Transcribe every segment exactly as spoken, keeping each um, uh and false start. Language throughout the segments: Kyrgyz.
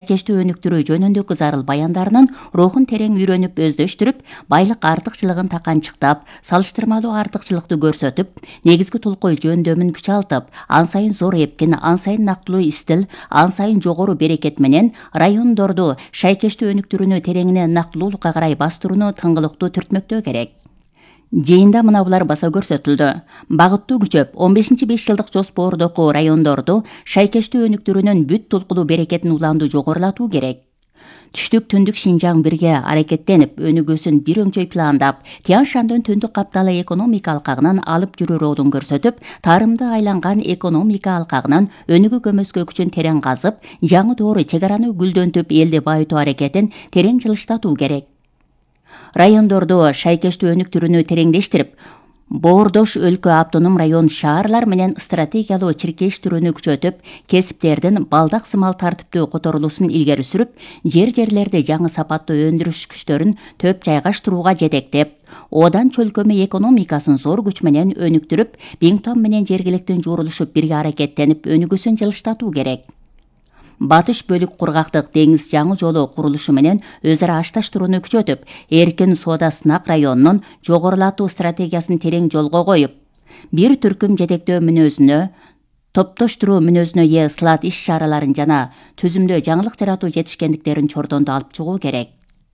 шайкештүү өнүктүрүү жөнүндөгү зарыл баяндарынын рухун терең үйрөнүп өздөштүрүп, байлык артыкчылыгын таканчыктап, салыштырмалуу артыкчылыкты көрсөтүп, негизги толкой жөндөмүн күчалтып, ан сайын зор эпкин, ан сайын нактылуу истил, ан сайын жогору берекет менен райондорду шайкештүү өнүктүрүүнү тереңинен нактылуулукка карай бастырууну тыңгылыктуу түртмөктөө керек. Жыйында мына булар баса көрсөтүлдү. Багыттуу күчөп, он бешинчи беш жылдык жоспордогу райондорду шайкештүү өнүктүрүүнүн бүт толкулуу берекетин уланду жогорулатуу керек. Түштүк түндүк Шинжаң бирге аракеттенип, өнүгүүсүн бир өңчөй пландап, Тянь Шаньдын түндүк капталы экономика алкагынан алып жүрүү роодун көрсөтүп, тарымды айланган экономика алкагынан өнүгүү көмөскө күчүн терең казып, жаңы доору чек араны гүлдөнтүп, элди байытуу аракетин терең жылыштатуу керек. Райондорду шайкештүү өнүктүрүүнү тереңдештирип, Боордош өлкө автоном район шаарлар менен стратегиялуу чиркештирүүнү күчөтүп, кесиптердин балдак сымал тартиптүү которулуусун илгери сүрүп, жер-жерлерде жаңы сапаттуу өндүрүш күчтөрүн төп жайгаштырууга жетектеп, одан чөлкөмө экономикасын зор күч менен өнүктүрүп, Бингтон менен жергиликтин жуурулушуп бирге аракеттенип, өнүгүүсүн жылыштатуу керек. Батыш бөлүк кургактык деңиз жаңы жолу курулушу менен өз ара ашташтырууну күчөтүп, эркин соода сынак районунун жогорулатуу стратегиясын терең жолго коюп, бир түркүм жетектөө мүнөзүнө, топтоштуруу мүнөзүнө ээ сылат иш-чараларын жана түзүмдө жаңылык жаратуу жетишкендиктерин чордондо алып чыгуу керек.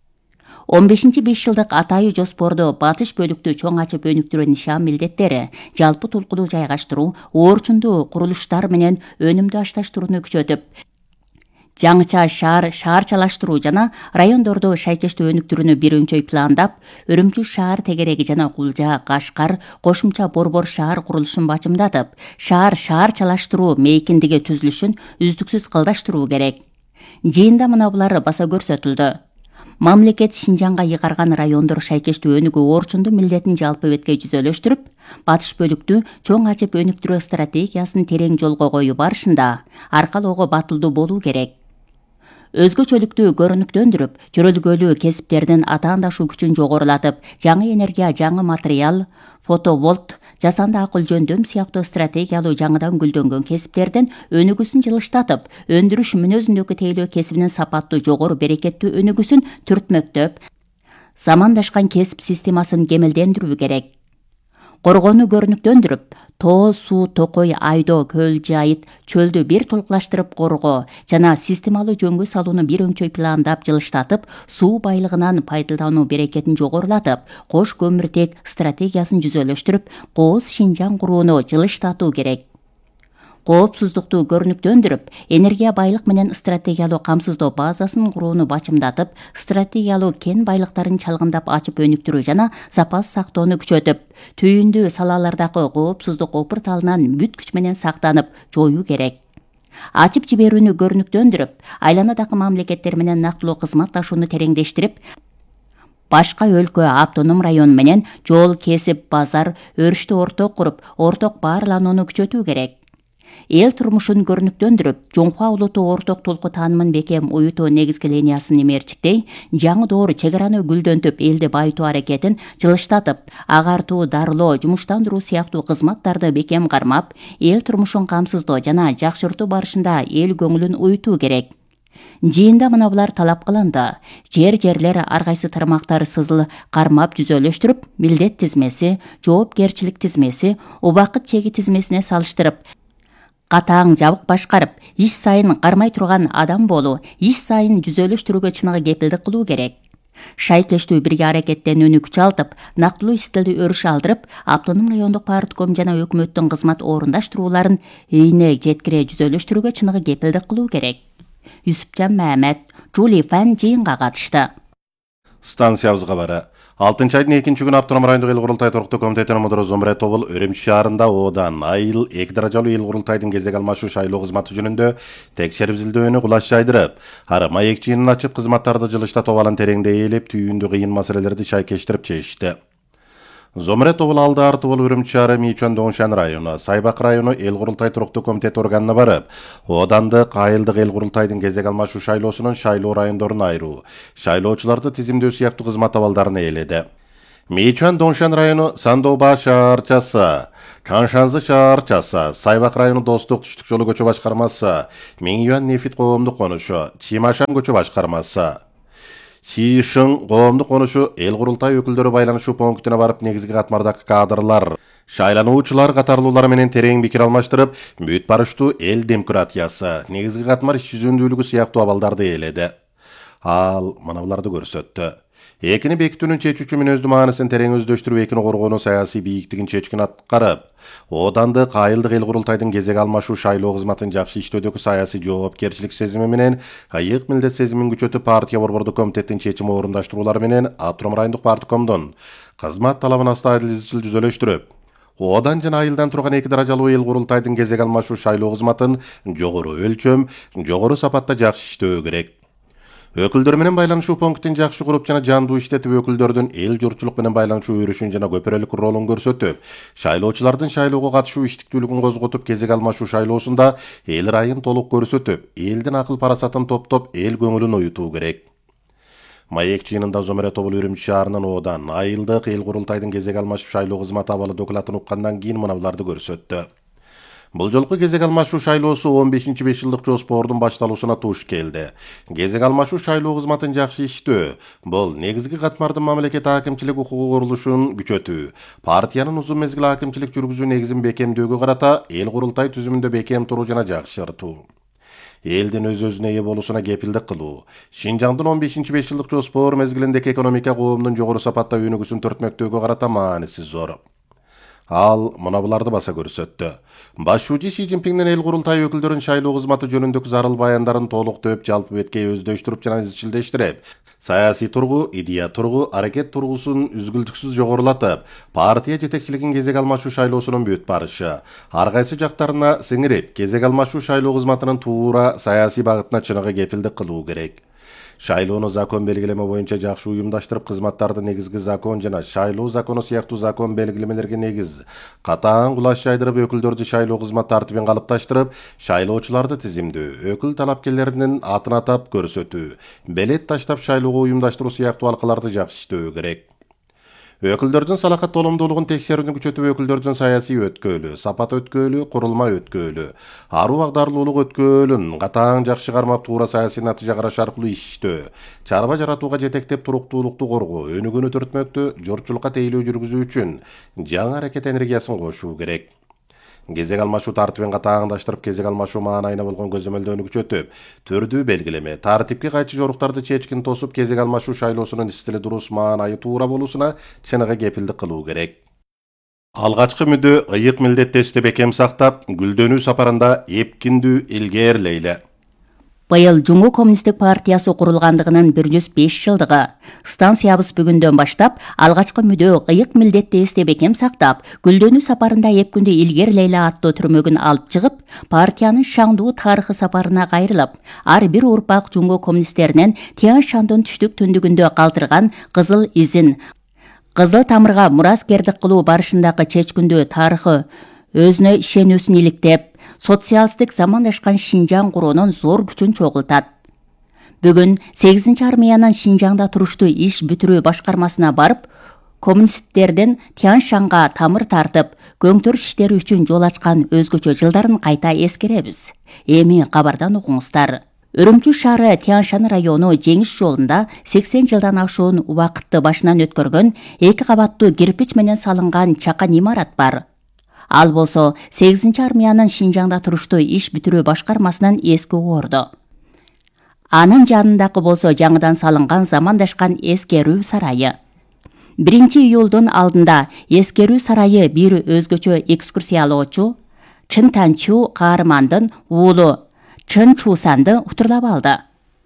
он бешинчи беш жылдык атайы жоспордо батыш бөлүктү чоң ачып өнүктүрүү нишан милдеттери, жалпы толкулуу жайгаштыруу, оорчундуу курулуштар менен өнүмдү ашташтырууну күчөтүп, жаңыча шаар шаарчалаштыруу жана райондорду шайкештүү өнүктүрүүнү бир өңчөй пландап, Үрүмчү шаар тегереги жана Кулжа, Кашкар, кошумча Борбор шаар курулушун бачымдатып, шаар шаарчалаштыруу мейкиндиги түзүлүшүн үздүксүз кылдаштыруу керек. Жыйында мына булар баса көрсөтүлдү. Мамлекет Шинжаңга ыйгарган райондор шайкештүү өнүгүү оорчундуу милдетин жалпы бетке жүзөлөштүрүп, батыш бөлүктү чоң ачып өнүктүрүү стратегиясын терең жолго коюу барышында аркалоого батылдуу болуу керек. Өзгөчөлүктү көрүнүктөндүрүп, чөрөлгөлүү кесиптердин атаандашуу күчүн жогорулатып, жаңы энергия, жаңы материал, фотоволт, жасанды акыл жөндөм сыяктуу стратегиялуу жаңыдан гүлдөнгөн кесиптердин өнүгүүсүн жылыштатып, өндүрүш мүнөзүндөгү тейлөө кесибинин сапаттуу жогору берекеттүү өнүгүүсүн түртмөктөп, замандашкан кесип системасын кемелдендирүү керек. Коргоону көрүнүктөндүрүп, тоо, суу, токой, айдоо, көл, жайыт, чөлдү бир толуклаштырып коргоо жана системалуу жөнгө салууну бир өңчөй пландап жылыштатып, суу байлыгынан пайдалануу берекетин жогорулатып, кош көмүртек стратегиясын жүзөлөштүрүп, кооз Шинжаң курууну жылыштатуу керек. Коопсуздукту көрүнүктөндүрүп, энергия байлык менен стратегиялуу камсыздоо базасын курууну бачымдатып, стратегиялуу кен байлыктарын чалгындап ачып өнүктүрүү жана запас сактоону күчөтүп, түйүндүү салалардагы коопсуздук опурталынан бүт күч менен сактанып, жоюу керек. Ачып жиберүүнү көрүнүктөндүрүп, айланадагы мамлекеттер менен нактылуу кызматташууну тереңдештирип, башка өлкө, автоном район менен жол, кесип, базар, өрүштү орток куруп, орток баарланууну күчөтүү керек. Эл турмушун көрүнүктөндүрүп, жоңхуа улуттуу орток толку таанымын бекем уютуу негизги линиясын имерчиктей, жаңы доору чек араны гүлдөнтүп, элди байытуу аракетин жылыштатып, агартуу, дарылоо, жумуштандыруу сыяктуу кызматтарды бекем кармап, эл турмушун камсыздоо жана жакшыртуу барышында эл көңүлүн уютуу керек. Жыйында мына булар талап кылынды. Жер-жерлер ар кайсы тармактар сызыл кармап жүзөлөштүрүп, милдет тизмеси, жоопкерчилик тизмеси, убакыт чеги тизмесине салыштырып, катаң жабык башкарып, иш сайын кармай турган адам болуу, иш сайын жүзөлөштүрүүгө чыныгы кепилдик кылуу керек. Шайкештүү бирге аракеттенүүнү күчалтып, нактылуу истилди өрүш алдырып, автоном райондук партком жана өкмөттүн кызмат орундаштырууларын ийне жеткире жүзөлөштүрүүгө чыныгы кепилдик кылуу керек. Юсупжан Мамед, Жули Фан жыйынга катышты. Станциябызга бара. алтынчы айдын экинчи күнү автоном райондук эл курултай туруктуу комитетинин мудуру Зумрет Тобул Үрүмчү шаарында Одан айыл эки даражалуу эл курултайдын кезек алмашуу шайлоо кызматы жөнүндө текшерип изилдөөнү кулаш жайдырып, ары маек жыйынын ачып кызматтарды жылыштатып алан тереңде ээлеп, түйүндүү кыйын маселелерди шайкештирип чечишти. Зумрет Тобул алды арты болуп Үрүмчү шаары, Мичон Доңшан району, Сайбак району эл курултай туруктуу комитет органына барып, Одандык айылдык эл курултайдын кезек алмашуу шайлоосунун шайлоо райондорун айыруу, шайлоочуларды тизимдөө сыяктуу кызмат абалдарын ээледи. Мейчуан Доңшан району Сандоба шаарчасы, Чаңшанзы шаарчасы, Сайбак району Достук түштүк жолу көчө башкармасы, Миңюан Нефит коомдук конушу, Чимашан көчө башкармасы, Шишың коомдук конушу эл курултай өкүлдөрү байланышуу пунктуна барып негизги катмардагы кадрлар, шайлануучулар катарлуулар менен терең пикир алмаштырып, бүт барыштуу эл демократиясы, негизги катмар иш жүзүндүүлүгү сыяктуу абалдарды ээледи. Ал мынабуларды көрсөттү. Экини бекитүүнүн чечүүчү мүнөздүү маанысын терең өздөштүрүп, экини коргоонун саясий бийиктигин чечкин аткарып, одандык айылдык эл курултайдын кезек алмашуу шайлоо кызматын жакшы иштөөдөгү саясий жоопкерчилик сезими менен айык милдет сезимин күчөтүп, партия борбордук комитеттин чечим орундаштыруулары менен Автономдук райондук парткомдун кызмат талабын астайыл изчил жүзөлөштүрүп, одан жана айылдан турган эки даражалуу эл курултайдын кезек алмашуу шайлоо кызматын жогору өлчөм, жогору сапатта жакшы иштөө керек. Өкүлдөр менен байланышуу пунктин жакшы куруп жана жандуу иштетип, өкүлдөрдүн эл журтчулук менен байланышуу өрүшүн жана көпүрөлүк ролун көрсөтүп, шайлоочулардын шайлоого катышуу иштиктүүлүгүн козготуп, кезек алмашуу шайлоосунда эл ырайын толук көрсөтүп, элдин акыл парасатын топтоп, эл көңүлүн оютуу керек. Маек жыйынында Зомре тобул Үрүмчү шаарынын Одан айылдык эл курултайдын кезек алмашуу шайлоо кызматы абалы докладын уккандан кийин мынабуларды көрсөттү. Бул жолку кезек алмашуу шайлоосу он бешинчи беш жылдык жоспордун башталуусуна туш келди. Кезек алмашуу шайлоо кызматын жакшы иштөө, бул негизги катмардын мамлекет акимчилик укугу курулушун күчөтүү, партиянын узун мезгил акимчилик жүргүзүү негизин бекемдөөгө карата эл курултай түзүмүндө бекем туруу жана жакшыртуу. Элдин өз өзүнө ээ болуусуна кепилдик кылуу. Шинжаңдын он бешинчи беш жылдык жоспор мезгилиндеги экономика коомдун жогору сапатта өнүгүүсүн төртмөктөөгө карата мааниси зор. Ал мынабуларды баса көрсөттү. Башчы Си Цзиньпиндин эл курултай өкүлдөрүн шайлоо кызматы жөнүндөгү зарыл баяндарын толуктоп, жалпы бетке өздөштүрүп жана изчилдештирип, саясий тургу, идея тургу, аракет тургусун үзгүлтүксүз жогорулатып, партия жетекчилигин кезек алмашуу шайлоосунун бүт барышы, ар кайсы жактарына сиңирип, кезек алмашуу шайлоо кызматынын туура саясий багытына чыныгы кепилдик кылуу керек. Шайлоону закон белгилеме боюнча жакшы уюмдаштырып, кызматтарды негизги закон жана шайлоо закону сыяктуу закон белгилемелерге негиз катаң кулаш жайдырып, өкүлдөрдү шайлоо кызмат тартибин калыпташтырып, шайлоочуларды тизимдөө, өкүл талапкерлеринин атын атап көрсөтүү, белет таштап шайлоого уюмдаштыруу сыяктуу алкаларды жакшы иштөө керек. Өкүлдөрдүн салакат толомдуулугун текшерүүнү күчөтүп, өкүлдөрдүн саясий өткөөлү, сапат өткөөлү, курулма өткөөлү, аруу агдарлуулук өткөөлүн катаң жакшы кармап, туура саясий натыйжа караш аркылуу иштөө, чарба жаратууга жетектеп, туруктуулукту коргоо, өнүгүүнү төртмөктө журтчулукка тейлөө жүргүзүү үчүн жаңы аракет энергиясын кошуу керек. Кезек алмашуу тартибин катааңдаштырып, кезек алмашуу маанайына болгон көзөмөлдөөнү күчөтүп, түрдүү белгилеме, тартипке кайчы жоруктарды чечкин тосуп, кезек алмашуу шайлоосунун стили дурус маанайы туура болуусуна чыныгы кепилдик кылуу керек. Алгачкы мүдө ыйык милдеттешти бекем сактап, гүлдөнүү сапарында эпкиндүү илгээрлейли. Быйыл Жуму коммунисттик партиясы курулгандыгынын бир жүз беш жылдыгы. Станциябыз бүгүндөн баштап алгачкы мүдө ыйык милдетти эсте бекем сактап, гүлдөнүү сапарында эпкүндү илгерлейли аттуу түрмөгүн алып чыгып, партиянын шаңдуу тарыхы сапарына кайрылып, ар бир урпак Жуму коммунисттеринен Тянь Шандын түштүк түндүгүндө калтырган кызыл изин, кызыл тамырга мураскердик кылуу барышындагы чечкиндүү тарыхы өзүнө ишенүүсүн иликтеп, социалисттик замандашкан Шинжаң куруунун зор күчүн чогултат. Бүгүн сегизинчи армиянын Шинжаңда туруштуу иш бүтүрүү башкармасына барып, коммунисттердин Тянь Шанга тамыр тартып, көңтөр иштери үчүн жол ачкан өзгөчө жылдарын кайта эскеребиз. Эми кабардан угуңуздар. Үрүмчү шаары Тянь Шан району жеңиш жолунда сексен жылдан ашуун убакытты башынан өткөргөн эки кабаттуу кирпич менен салынган чакан имарат бар. Ал болсо сегизинчи армиянын Шинжаңда туруштуу иш бүтүрүү башкармасынын эски орду. Анын жанындагы болсо жаңыдан салынган замандашкан эскерүү сарайы. биринчи июлдун алдында эскерүү сарайы бир өзгөчө экскурсиялоочу Чын Танчу каармандын уулу Чын Чусанды утурлап алды.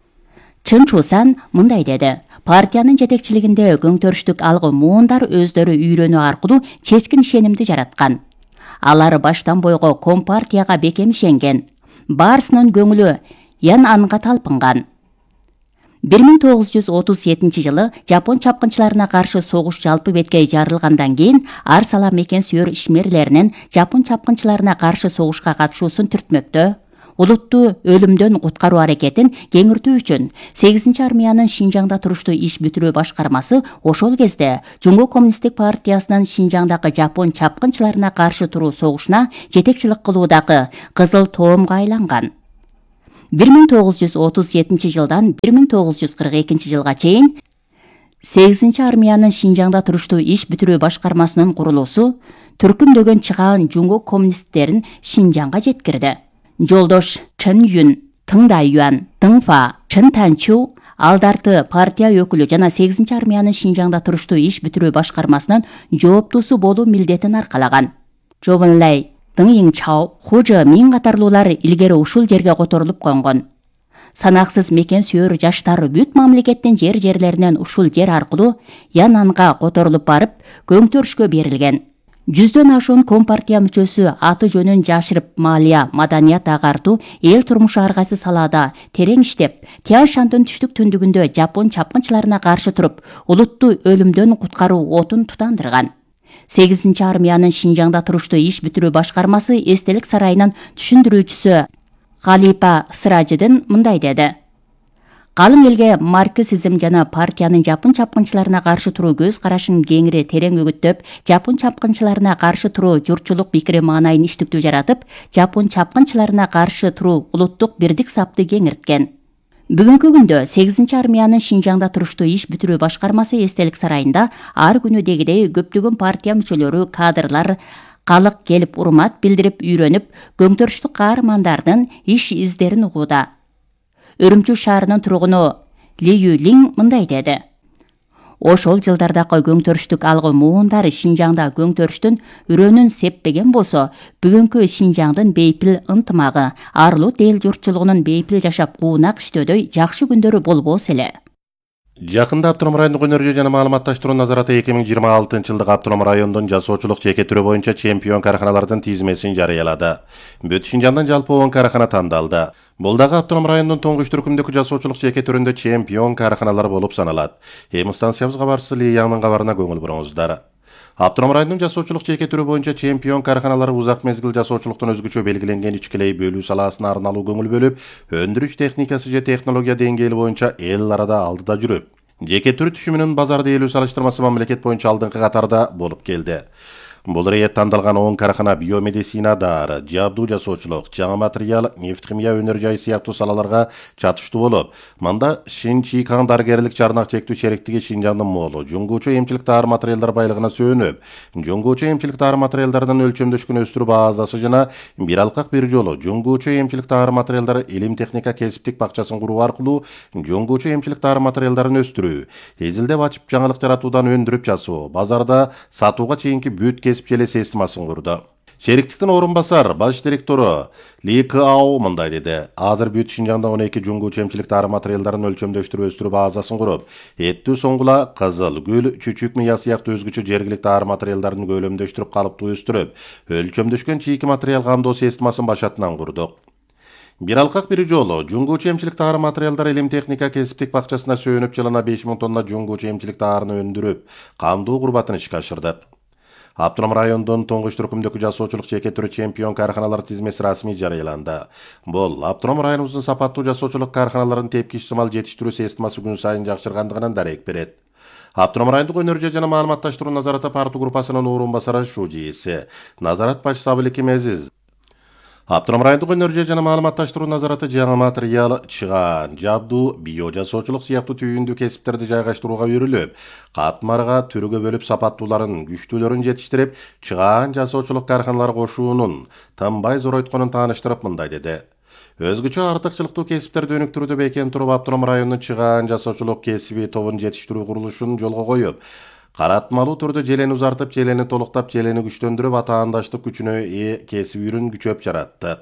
Чын Чусан мындай деди: партиянын жетекчилигинде көңтөрүштүк алгы муундар өздөрү үйрөнүү аркылуу чечкин ишенимди жараткан. Алар баштан бойго компартияга бекем ишенген. Баарысынын көңүлү ян анга талпынган. бир миң тогуз жүз отуз жетинчи жылы Жапон чапкынчыларына каршы согуш жалпы бетке жарылгандан кийин ар сала мекен сүйөр ишмерлеринин Жапон чапкынчыларына каршы согушка катышуусун түртмөктө, улутту өлүмдөн куткаруу аракетин кеңиртүү үчүн сегизинчи армиянын Шинжаңда туруштуу иш бүтүрүү башкармасы ошол кезде Жумго коммунисттик партиясынын Шинжаңдагы жапон чапкынчыларына каршы туруу согушуна жетекчилик кылуудагы кызыл тоомго айланган. бир миң тогуз жүз отуз жетинчи жылдан бир миң тогуз жүз кырк экинчи жылга чейин сегизинчи армиянын Шинжаңда туруштуу иш бүтүрүү башкармасынын курулуусу түркүмдөгөн чыгаан Жумго коммунисттерин Шинжаңга жеткирди. Жолдош Чын Юн, Тың Дайюан, Тың Фа, Чын Танчу алдарты партия өкүлү жана сегизинчи армиянын Шинжаңда туруштуу иш бүтүрүү башкармасынын жооптуусу болуу милдетин аркалаган. Жобонлай, Тың Иңчао, Ху Жэмин катарлуулар илгери ушул жерге которулуп конгон. Санаксыз мекен сүйөр жаштар бүт мамлекеттин жер-жерлеринен ушул жер аркылуу Янанга которулуп барып, көңтөрүшкө берилген. Жүздөн ашуун компартия мүчөсү аты жөнүн жашырып малия, маданият агартуу, эл турмушу ар кайсы салаада терең иштеп, Тянь-Шаньдын түштүк түндүгүндө жапон чапкынчыларына каршы туруп, улутту өлүмдөн куткаруу отун тутандырган. сегизинчи армиянын Шинжаңда туруштуу иш бүтүрүү башкармасы эстелик сарайынын түшүндүрүүчүсү Галипа Сыражидин мындай деди. Калың элге марксизм жана партиянын жапон чапкынчыларына каршы туруу көз карашын кеңири терең үгүттөп, жапон чапкынчыларына каршы туруу журтчулук пикири маанайын иштиктүү жаратып, жапон чапкынчыларына каршы туруу улуттук бирдик сапты кеңирткен. Бүгүнкү күндө сегизинчи армиянын Шинжаңда туруштуу иш бүтүрүү башкармасы эстелик сарайында ар күнүдегидей көптөгөн партия мүчөлөрү, кадрлар, калык келип урмат билдирип, үйрөнүп, көңтөрүштүк каармандардын иш издерин угууда. Өрүмчү шаарынын тургуну Ли Юлин мындай деди. Ошол жылдардагы көңтөрүштүк алгы муундар Шинжаңда көңтөрүштүн үрөнүн сеппеген болсо, бүгүнкү Шинжаңдын бейпил ынтымагы, арлут эл журтчулугунун бейпил жашап куунак иштөөдөй жакшы күндөрү болбосо эле. Жакында Автоном райондук өнөр жана маалыматташтыруу назараты эки миң жыйырма алтынчы жылдык Автоном райондун жасоочулук жеке түрү боюнча чемпион карханалардын тизмесин жарыялады. Бүт Шинжаңдан жалпы он кархана тандалды. Бул дагы Автоном районунун туңгуч түркүмдөгү жасоочулук жеке түрүндө чемпион карханалар болуп саналат. Эми станциябыз кабарчысы Ли Яңдын кабарына көңүл буруңуздар. Автоном районунун жасоочулук жеке түрү боюнча чемпион карханалары узак мезгил жасоочулуктун өзгөчө белгиленген ичкилей бөлүү саласына арналуу көңүл бөлүп, өндүрүш техникасы же технология деңгээли боюнча эл арада алдыда жүрүп, жеке түр түшүмүнүн базарды ээлүү салыштырмасы мамлекет боюнча алдыңкы катарда болуп келди. Бул рейет тандалган он кархана биомедицина дары, жабдуу жасоочулук, жаңы материал, нефт химия өнөр жай сыяктуу салаларга чатыштуу болуп, мында Шин Чикаң дарыгерлик жарнак чектүү шериктиги Шинжаңдын молу, жуңгуучу эмчилик дары материалдар байлыгына сөөнүп, жуңгуучу эмчилик дары материалдарынын өлчөмдөшкүн өстүрүү базасы жана бир алкак бир жолу жуңгуучу эмчилик дары материалдары илим техника кесиптик бакчасын куруу аркылуу жуңгуучу эмчилик дары материалдарын өстүрүү, эзилдеп ачып жаңылык жаратуудан өндүрүп жасоо, базарда сатууга чейинки бүт кесип желе системасын курду. Шериктиктин орун басар баш директору Ли Као мындай деди. Азыр бүт Шинжаңда он эки жуңгуучу эмчилик дары материалдарын өлчөмдөштүрүү өстүрүү базасын куруп, эттүү соңгула, кызыл, гүл, чүчүк мыя сыяктуу өзгөчө жергиликтүү дары материалдарын көлөмдөштүрүп калыптуу өстүрүп, өлчөмдөшкөн чийки материал кандоо системасын башатынан курдук. Бир алкак бир жолу жуңгуучу эмчилик дары материалдары илим техника кесиптик бакчасына сөөнүп жылына беш миң тонна жуңгуучу эмчилик дарыны өндүрүп, кандуу курбатын ишке ашырдык. Автоном райондун туңгуч түркүмдөгү жасоочулук жеке түрү чемпион карханалар тизмеси расмий жарыяланды. Бул Автоном районубуздун сапаттуу жасоочулук карханаларын тепкич сымал жетиштирүү системасы күн сайын жакшыргандыгынан дарек берет. Автоном райондук өнөр жана маалыматташтыруу назараты парту группасынын орун басары Шужиси, назарат башчысы Абыликим Мезиз. Автоном райондук өнөр жана маалыматташтыруу назараты жаңы материал, чыгаан, жабдуу, био жасоочулук сыяктуу түйүндүү кесиптерди жайгаштырууга үйрүлүп, катмарга түрүгө бөлүп сапаттууларын, күчтүүлөрүн жетиштирип, чыгаан жасоочулук карханалар кошуунун тынбай зоройтконун тааныштырып мындай деди. Өзгөчө артыкчылыктуу кесиптерди өнүктүрүүдө бекем туруп, Автоном районунун чыгаан жасоочулук кесиби тобун жетиштирүү курулушун жолго коюп, каратмалуу түрдө желени узартып, желени толуктап, желени күчтөндүрүп, атаандаштык күчүнө ээ кесибүүрүн күчөп жаратты.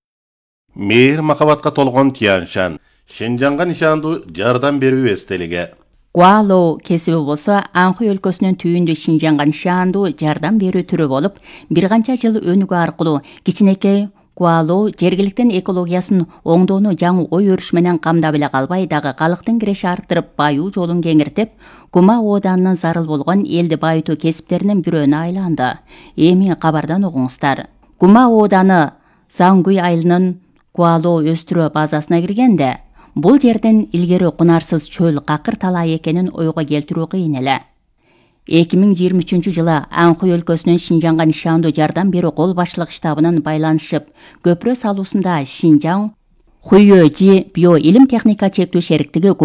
Мейир махабатка толгон Тянь-Шань, Шинжаңга нишандуу жардам берүү эстелиги. Гуалоу кесиби болсо Анхуй өлкөсүнүн түйүндө Шинжаңга нишандуу жардам берүү түрү болуп, бир канча жыл өнүгүү аркылуу кичинекей Гуалоу жергиликтин экологиясын оңдоону жаңы ой өрүш менен камдап эле калбай, дагы калктын киреши арттырып, баюу жолун кеңиртип, Гума ооданынын зарыл болгон элди байытуу кесиптеринин бирөөнө айланды. Эми кабардан угуңуздар. Гума ооданы Зангуй айылынын Гуало өстүрүү базасына киргенде, бул жерден илгери кунарсыз чөл какыр талай экенин ойго келтирүү кыйын эле. эки миң жыйырма үчүнчү жылы Анхой өлкөсүнүн Шинжаңга нишандуу жардам берүү кол башчылык штабынын байланышып көпүрө салуусунда Шинжаң Хуйөжи био илим техника чектөө шериктиги